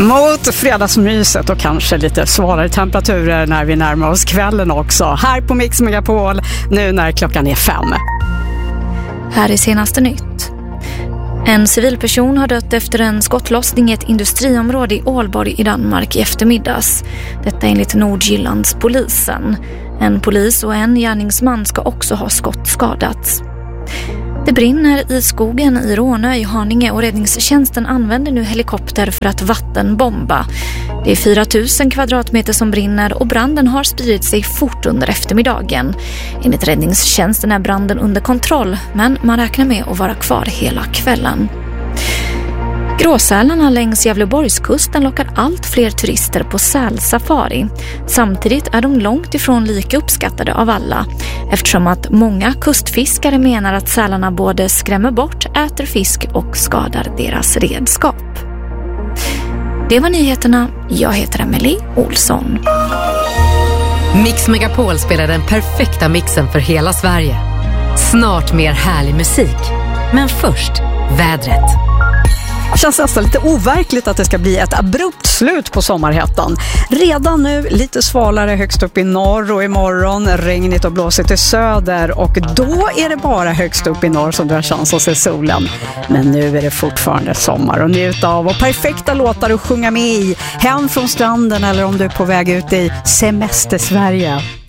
Mot fredagsmyset och kanske lite svalare temperaturer när vi närmar oss kvällen också. Här på Mix Megapol, nu när klockan är 5. Här är senaste nytt. En civilperson har dött efter en skottlossning i ett industriområde i Ålborg i Danmark i eftermiddags. Detta enligt Nordjyllandspolisen. En polis och en gärningsman ska också ha skottskadats. Det brinner i skogen i Rånö i Haninge och räddningstjänsten använder nu helikopter för att vattenbomba. Det är 4000 kvadratmeter som brinner och branden har spridit sig fort under eftermiddagen. Enligt räddningstjänsten är branden under kontroll, men man räknar med att vara kvar hela kvällen. Gråsälarna längs Gävleborgskusten lockar allt fler turister på sälsafari. Samtidigt är de långt ifrån lika uppskattade av alla, eftersom att många kustfiskare menar att sälarna både skrämmer bort, äter fisk och skadar deras redskap. Det var nyheterna. Jag heter Emily Olsson. Mix Megapol spelar den perfekta mixen för hela Sverige. Snart mer härlig musik. Men först, vädret. Det känns nästan lite overkligt att det ska bli ett abrupt slut på sommarhettan. Redan nu lite svalare högst upp i norr och imorgon regnigt och blåsigt i söder. Och då är det bara högst upp i norr som du har chans att se solen. Men nu är det fortfarande sommar och njuta av och perfekta låtar att sjunga med i. Hem från stranden eller om du är på väg ut i semester-Sverige.